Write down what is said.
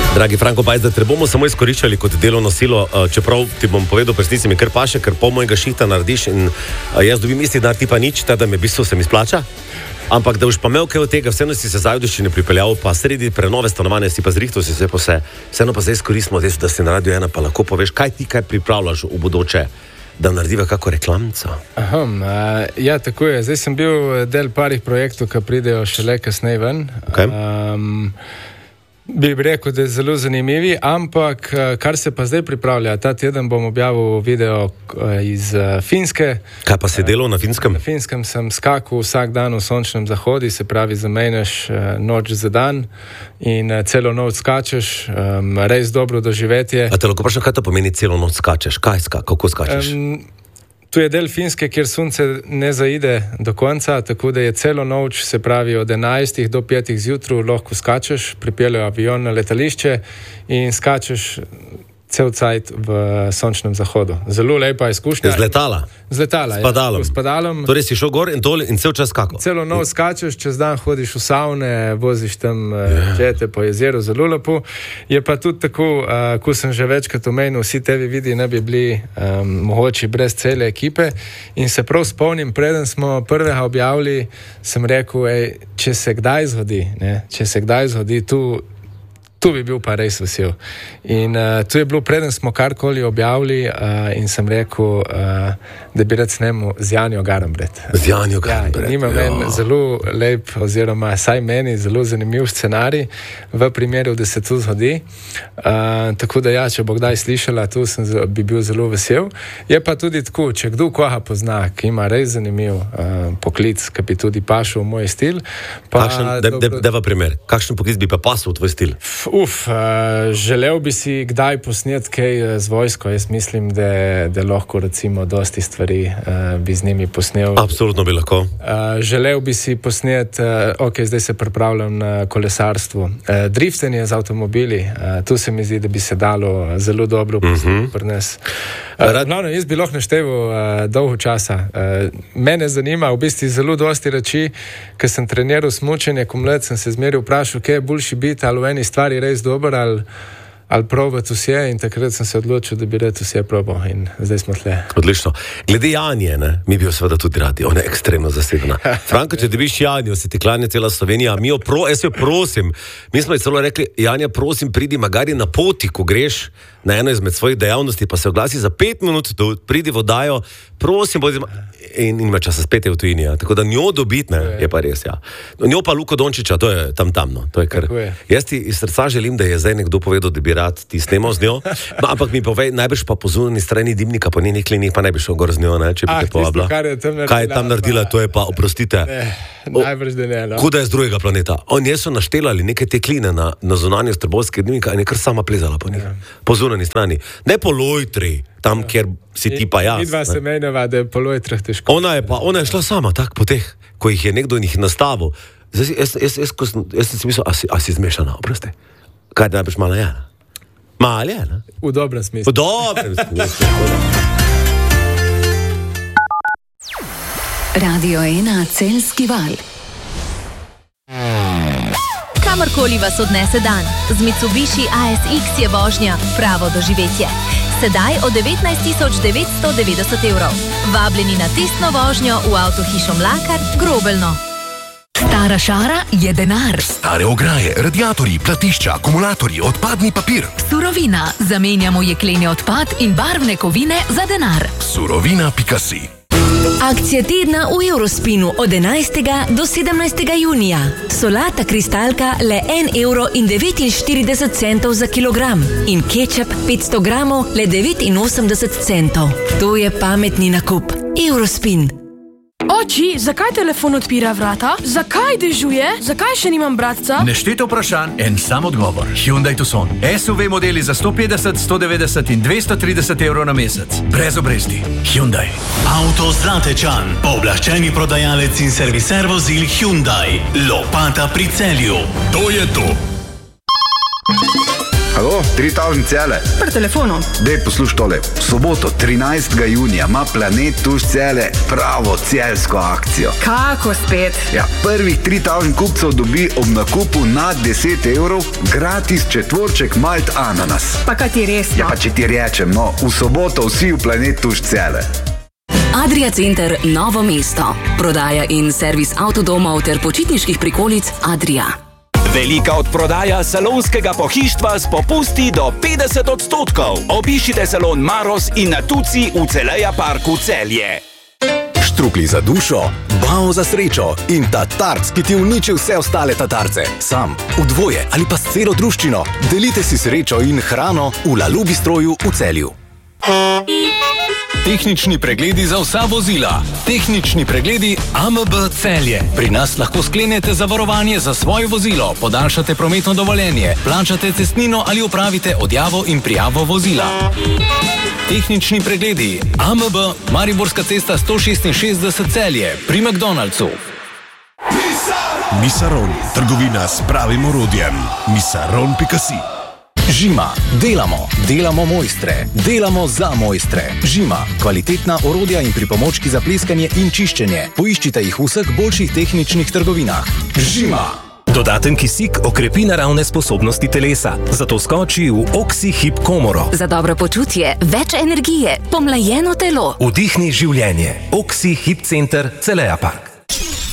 Dragi Franko Bajs, da te bomo samo izkoriščali kot delovno silo, čeprav ti bom povedal, presnici mi kar paše, ker pol mojega šihta narediš in jaz dobim isti denar, ti pa nič, da mi v bistvu se mi splača. Ampak da boš pa imel kaj od tega, vseeno si se Zajdovščine pripeljal, pa sredi prenove stanovanja si pa zrihtal si vse po vse. Vseeno pa zdaj izkoristimo, da si na Radio 1 pa lahko poveš, kaj pripravljaš v bodoče, da narediva kako reklamco. Ja, tako je. Zdaj sem bil del parih projektov, ki pridejo šele kasneje ven. Okay. Bi rekel, da je zelo zanimivi, ampak kar se pa zdaj pripravlja, ta teden bom objavil video iz Finske. Kaj pa si delal na Finskem? Na Finskem sem skakal vsak dan v sončnem zahodi, se pravi zamenjaš noč za dan in celo noč skačeš, res dobro doživetje. A te lahko vprašam, kaj to pomeni celo noč skačeš? Kako skačeš? Tu je del Finske, kjer sunce ne zaide do konca, tako da je celo noč, se pravi od 11 do 5 zjutraj lahko skačeš, pripeljejo avion na letališče in skačeš cel cajt v sončnem zahodu. Zelo lepa izkušnja. Z letala? Z letala, s padalom. Ja. S padalom. Torej si šel gor in dol in cel čas skakal? Celo noč skačeš, čez dan hodiš v savne, voziš tam čete po jezeru, zelo lepo. Je pa tudi tako, ko sem že večkrat omenil, vsi tebi vidi ne bi bili mogoči brez cele ekipe in se prav spomnim, preden smo prvega objavili, sem rekel, če se kdaj zgodi, tu bi bil pa res vesel. In tu je bilo, preden smo karkoli objavili in sem rekel, da bi rad snemal z Janjo Garnbret. Z Janjo Garnbret. Ja, ima meni zelo lep, oziroma saj meni zelo zanimiv scenarij v primeru, da se to zgodi. Tako da ja, če bo kdaj slišala, tu bi bil zelo vesel. Je pa tudi tako, če kdo koga pozna, ki ima res zanimiv poklic, ki bi tudi pašel v moj stil. Deva primer, kakšen poklic bi pa pasal v tvoj stil? Želel bi si kdaj posneti kaj z vojsko. Jaz mislim, da lahko recimo dosti stvari bi z njimi posnel. Absolutno bi lahko. Želel bi si posneti, zdaj se pripravljam na kolesarstvo. Driftenje z avtomobili, tu se mi zdi, da bi se dalo zelo dobro posneti pri nas. Jaz bi lahko našteval dolgo časa. Mene zanima v bistvu zelo dosti reči, ker sem treniral smučenje, ko mlad sem se zmeril vprašal, kaj je boljši biti, ali v eni stvari res dober, ali probati vse, in takrat sem se odločil, da bi rad vse probal in zdaj smo tle. Odlično. Glede Janje, mi bi jo seveda tudi radi, ona je ekstremno zasedena. Franko, če dobiš Janjo, se ti klanja cela Slovenija, jaz jo prosim, mi smo ji celo rekli, Janja, prosim, pridi magari na poti, ko greš na eno izmed svojih dejavnosti, pa se oglasi za 5 minut, da pridi v oddajo, prosim, in ima časa spet v tujini, tako da njo dobiti, je pa res, ja. Njo pa Luko Dončiča, to je tamno, to je kar. Jaz ti iz srca želim, da je zdaj nekdo povedal, da bi rad ti snemal z njo, ampak mi povej, najbrž pa po zunanji strani dimnika, po njenih klinih, pa ne bi šel gor z njo, če bi te povabila. Kaj je tam naredila, to je pa, oprostite. Najbrž da ne, no. Kuda je z drugega planeta. Oni so naštelali neke te kline na zunanji Strbovske dimnika in je kar sama plezala po njih. Po zunanji strani. Ne po lojtri, tam, kjer si ti pa jaz. Midva se menjava, da je po lojtrah težko. Ona je šla sama, tak, po teh, ko jih je nekdo njih nastavil. Jaz sem si mislil, a si zmešana, oprosti. Kaj najbrž mala je? Mala je, ne? V dobrem smislu. V dobrem smislu. Radio 1 Celjski val. Kamorkoli vas odnese dan, z Mitsubishi ASX je vožnja pravo doživetje. Sedaj od 19.990 €. Vabljeni na testno vožnjo v avtohišo Mlakar, Grobelno. Stara šara je denar. Stare ograje, radiatorji, platišča, akumulatorji, odpadni papir. Surovina. Zamenjamo jekleni odpad in barvne kovine za denar. Surovina.si. Akcija tedna v Eurospinu od 11. do 17. junija. Solata kristalka le 1,49 € za kilogram in kečap 500 gramov le 89 centov. To je pametni nakup. Eurospin. Oči, zakaj telefon odpira vrata? Zakaj dežuje? Zakaj še nimam bratca? Neštete vprašanj, en sam odgovor. Hyundai Tucson. SUV modeli za 150, 190 in 230 € na mesec. Brez obresti. Hyundai. Avto Zlatečan. Pooblaščeni prodajalec in serviser vozil Hyundai. Lopata pri Celju. To je to. Halo, to? 3000 cele? Pri telefonu. Dej, poslušaj tole. V soboto, 13. junija, ima Planet Tuš Cele pravo celsko akcijo. Kako spet? Ja, prvih 3000 kupcev dobi ob nakupu nad 10 evrov gratis četvorček malt ananas. Pa kaj ti res? Ja, pa če ti rečem, no, v soboto vsi v Planet Tuš Cele. Adria Center Novo mesto. Prodaja in servis avtodomov ter počitniških prikolic Adria. Velika odprodaja salonskega pohištva s popusti do 50%. Obiščite salon Maros in Natuci v Celeja parku Celje. Štrukli za dušo, bao za srečo in tatarc, ki ti uniči vse ostale tatarce. Sam, v dvoje ali pa s celo druščino. Delite si srečo in hrano v Lalu Bistroju v Celju. Tehnični pregledi za vsa vozila. Tehnični pregledi AMB Celje. Pri nas lahko sklenete zavarovanje za svoje vozilo, podaljšate prometno dovoljenje, plačate cestnino ali opravite odjavo in prijavo vozila. Tehnični pregledi AMB, Mariborska cesta 166 Celje, pri McDonald'su. Misaron, trgovina s pravim orodjem. Misaron.si. Žima, delamo mojstre, delamo za mojstre. Žima, kvalitetna orodja in pripomočki za pleskanje in čiščenje. Poiščite jih v vseh boljših tehničnih trgovinah. Žima. Dodaten kisik okrepi naravne sposobnosti telesa, zato skoči v Oxy-Hip komoro. Za dobro počutje, več energije, pomlajeno telo. Vdihni življenje. Oxy-Hip center Celeja park.